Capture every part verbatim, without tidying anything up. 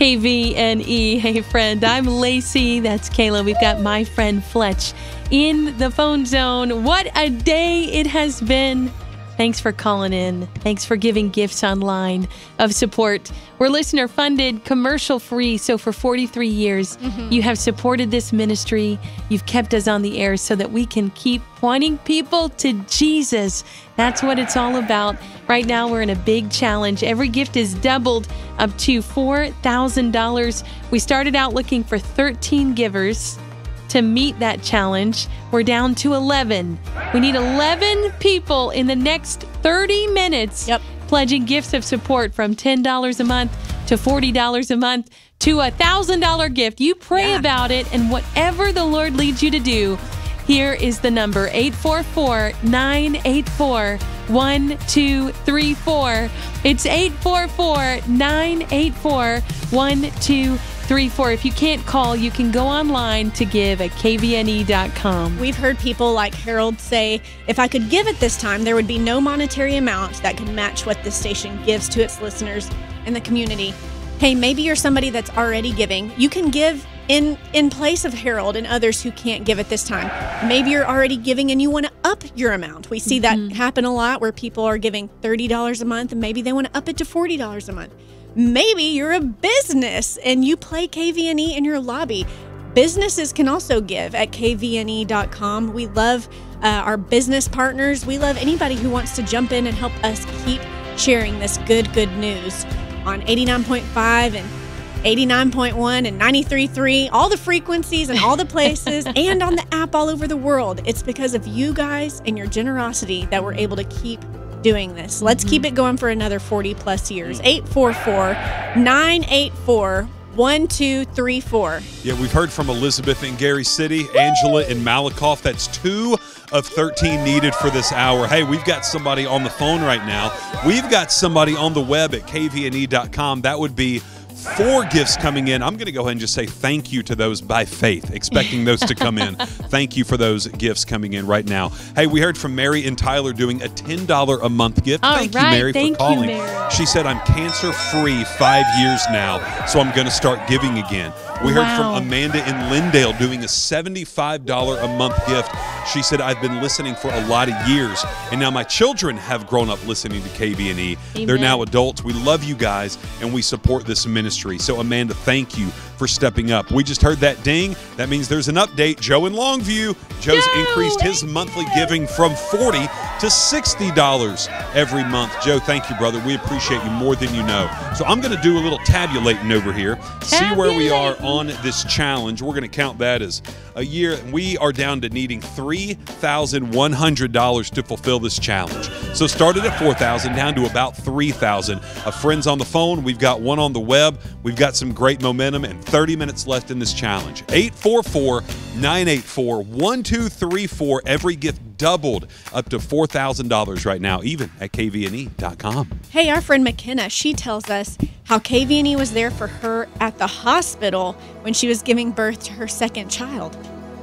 K V N E. Hey, friend, I'm Lacey. That's Kayla. We've got my friend Fletch in the phone zone. What a day it has been. Thanks for calling in. Thanks for giving gifts online of support. We're listener funded, commercial free. So for forty-three years, mm-hmm. you have supported this ministry. You've kept us on the air so that we can keep pointing people to Jesus. That's what it's all about. Right now, we're in a big challenge. Every gift is doubled up to four thousand dollars. We started out looking for thirteen givers to meet that challenge. We're down to eleven. We need eleven people in the next thirty minutes yep. pledging gifts of support from ten dollars a month to forty dollars a month to a one thousand dollars gift. You pray yeah. about it, and whatever the Lord leads you to do, here is the number, eight four four, nine eight four, one two three four. It's eight four four, nine eight four, one two three four. If you can't call, you can go online to give at K V N E dot com. We've heard people like Harold say, if I could give at this time, there would be no monetary amount that could match what this station gives to its listeners and the community. Hey, maybe you're somebody that's already giving. You can give in in place of Harold and others who can't give at this time. Maybe you're already giving and you want to up your amount. We see mm-hmm. that happen a lot where people are giving thirty dollars a month and maybe they want to up it to forty dollars a month. Maybe you're a business and you play K V N E in your lobby. Businesses can also give at K V N E dot com. We love uh, our business partners. We love anybody who wants to jump in and help us keep sharing this good, good news on eighty-nine point five and eighty-nine point one and ninety-three point three, all the frequencies and all the places, and on the app all over the world. It's because of you guys and your generosity that we're able to keep doing this. Let's mm-hmm. keep it going for another forty plus years. eight four four, nine eight four, one two three four. Yeah, we've heard from Elizabeth in Gary City, Woo! Angela in Malakoff. That's two of thirteen needed for this hour. Hey, we've got somebody on the phone right now. We've got somebody on the web at K V N E dot com. That would be four gifts coming in. I'm going to go ahead and just say thank you to those by faith, expecting those to come in. Thank you for those gifts coming in right now. Hey, we heard from Mary and Tyler doing a ten dollars a month gift. All thank right, you, Mary, thank for calling. You, Mary. She said, I'm cancer-free five years now, so I'm going to start giving again. We heard wow. from Amanda in Lindale doing a seventy-five dollars a month gift. She said, I've been listening for a lot of years, and now my children have grown up listening to K V N E. Amen. They're now adults. We love you guys, and we support this ministry. So, Amanda, thank you for stepping up. We just heard that ding. That means there's an update. Joe in Longview. Joe's Joe, increased his monthly giving from forty dollars to sixty dollars every month. Joe, thank you, brother. We appreciate you more than you know. So I'm going to do a little tabulating over here, see where we are on this challenge. We're going to count that as a year. We are down to needing three thousand one hundred dollars to fulfill this challenge. So started at four thousand dollars down to about three thousand dollars. A friend's on the phone. We've got one on the web. We've got some great momentum and thirty minutes left in this challenge. eight four four, nine eight four, one two three four. Every gift doubled up to four thousand dollars right now, even at K V N E dot com. Hey, our friend McKenna, she tells us how K V N E was there for her at the hospital when she was giving birth to her second child.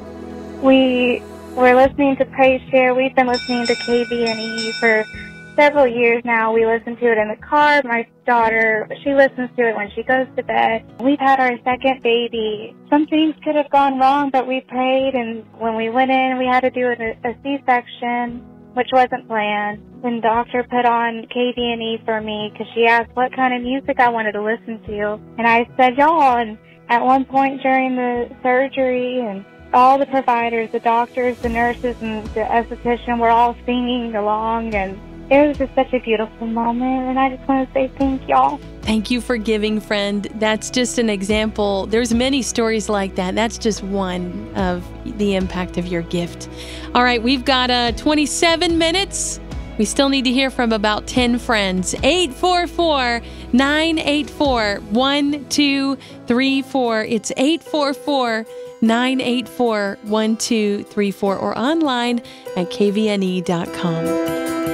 We were listening to Praise Share. We've been listening to K V N E for several years now. We listen to it in the car. My daughter, she listens to it when she goes to bed. We've had our second baby. Some things could have gone wrong, but we prayed, and when we went in, we had to do a, a C-section, which wasn't planned. The doctor put on K V N E for me because she asked what kind of music I wanted to listen to. And I said, y'all, and at one point during the surgery, and all the providers, the doctors, the nurses, and the esthetician were all singing along, and it was just such a beautiful moment, and I just want to say thank y'all. Thank you for giving, friend. That's just an example. There's many stories like that. That's just one of the impact of your gift. All right, we've got uh, twenty-seven minutes. We still need to hear from about ten friends. eight four four, nine eight four, one two three four. It's eight four four, nine eight four, one two three four or online at K V N E dot com.